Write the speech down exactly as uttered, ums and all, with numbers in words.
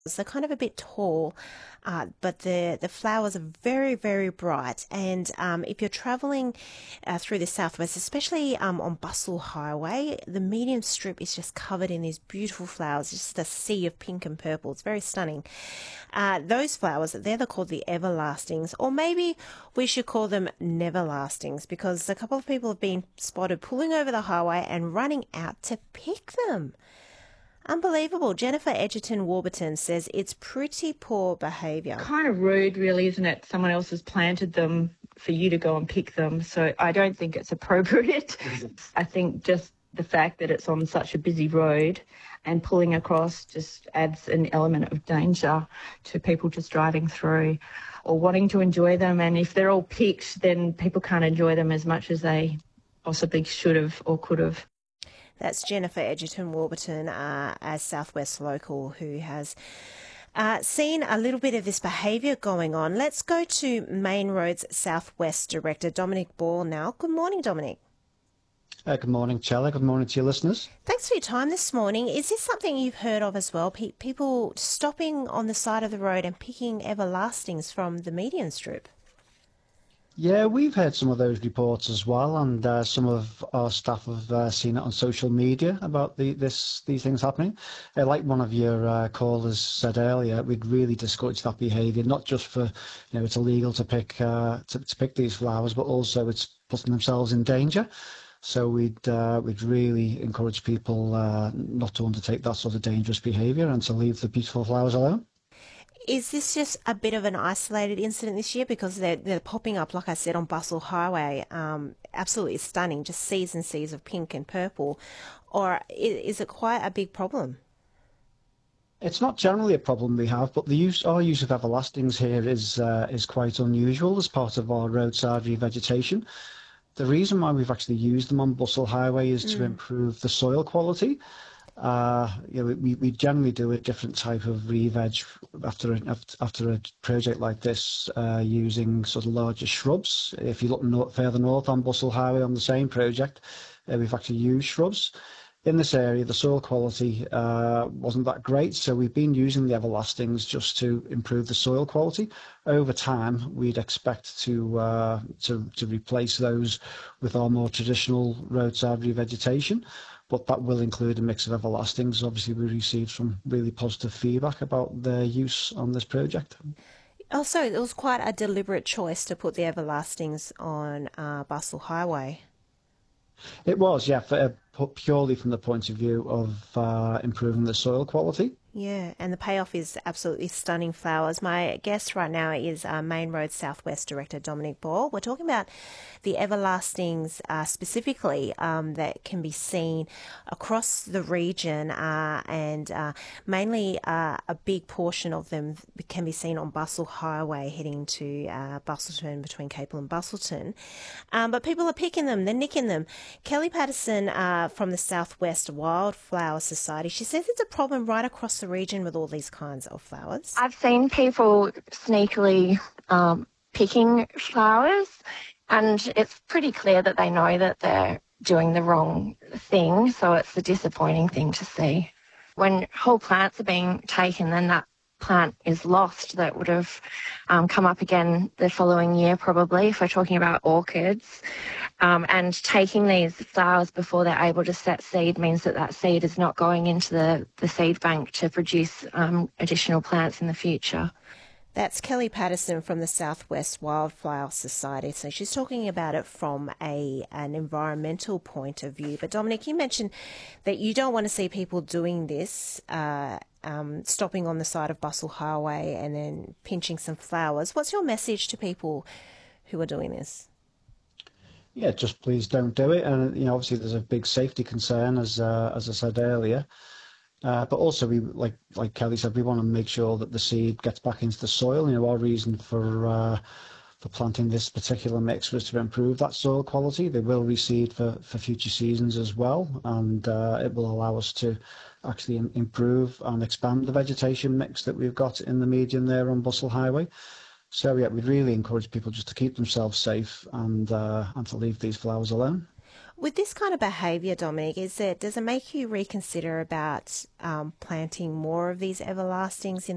They're kind of a bit tall, uh, but the the flowers are very, very bright. And um, if you're travelling uh, through the southwest, especially um, on Bustle Highway, the medium strip is just covered in these beautiful flowers, just a sea of pink and purple. It's very stunning. Uh, those flowers, they're the, called the everlastings, or maybe we should call them neverlastings, because a couple of people have been spotted pulling over the highway and running out to pick them. Unbelievable. Jennifer Edgerton Warburton says it's pretty poor behaviour. Kind of rude, really, isn't it? Someone else has planted them for you to go and pick them. So I don't think it's appropriate. I think just the fact that it's on such a busy road and pulling across just adds an element of danger to people just driving through or wanting to enjoy them. And if they're all picked, then people can't enjoy them as much as they possibly should have or could have. That's Jennifer Edgerton Warburton, uh, as Southwest local, who has uh, seen a little bit of this behaviour going on. Let's go to Main Roads Southwest Director Dominic Ball now. Good morning, Dominic. Uh, good morning, Chella. Good morning to your listeners. Thanks for your time this morning. Is this something you've heard of as well? Pe- people stopping on the side of the road and picking everlastings from the median strip? Yeah, we've heard some of those reports as well, and uh, some of our staff have uh, seen it on social media about the, this these things happening. Uh, like one of your uh, callers said earlier, we'd really discourage that behaviour. Not just for, you know, it's illegal to pick uh, to, to pick these flowers, but also it's putting themselves in danger. So we'd uh, we'd really encourage people uh, not to undertake that sort of dangerous behaviour and to leave the beautiful flowers alone. Is this just a bit of an isolated incident this year? Because they're, they're popping up, like I said, on Bustle Highway. Um, absolutely stunning, just seas and seas of pink and purple. Or is it quite a big problem? It's not generally a problem we have, but the use our use of everlastings here is uh, is quite unusual as part of our roadside revegetation. The reason why we've actually used them on Bustle Highway is mm. to improve the soil quality. Uh, you know, we, we generally do a different type of re-veg after a, after a project like this, uh, using sort of larger shrubs. If you look north, further north on Bustle Highway on the same project, uh, we've actually used shrubs. In this area, the soil quality uh, wasn't that great, so we've been using the everlastings just to improve the soil quality. Over time, we'd expect to uh, to, to replace those with our more traditional roadside revegetation, but that will include a mix of everlastings. Obviously, we received some really positive feedback about their use on this project. Also, it was quite a deliberate choice to put the everlastings on uh, Bustle Highway. It was, yeah, for, uh, purely from the point of view of uh, improving the soil quality. Yeah, and the payoff is absolutely stunning flowers. My guest right now is uh, Main Road Southwest Director Dominic Ball. We're talking about the everlastings uh, specifically um, that can be seen across the region, uh, and uh, mainly uh, a big portion of them can be seen on Bustle Highway heading to uh, Bustleton, between Capel and Bustleton. Um, but people are picking them, they're nicking them. Kelly Patterson uh, from the Southwest Wildflower Society, she says it's a problem right across the region with all these kinds of flowers. I've seen people sneakily um, picking flowers, and it's pretty clear that they know that they're doing the wrong thing, so it's a disappointing thing to see. When whole plants are being taken, then that plant is lost that would have um, come up again the following year probably, if we're talking about orchids. Um, and taking these flowers before they're able to set seed means that that seed is not going into the, the seed bank to produce um, additional plants in the future. That's Kelly Patterson from the Southwest Wildflower Society. So she's talking about it from a an environmental point of view. But Dominic, you mentioned that you don't want to see people doing this, uh, um, stopping on the side of Bustle Highway and then pinching some flowers. What's your message to people who are doing this? Yeah, just please don't do it. And you know, obviously, there's a big safety concern, as uh, as I said earlier. Uh, but also, we like like Kelly said, we want to make sure that the seed gets back into the soil. You know, our reason for uh, for planting this particular mix was to improve that soil quality. They will reseed for for future seasons as well, and uh, it will allow us to actually improve and expand the vegetation mix that we've got in the median there on Bustle Highway. So yeah, we'd really encourage people just to keep themselves safe and uh, and to leave these flowers alone. With this kind of behaviour, Dominic, is it does it make you reconsider about um, planting more of these everlastings in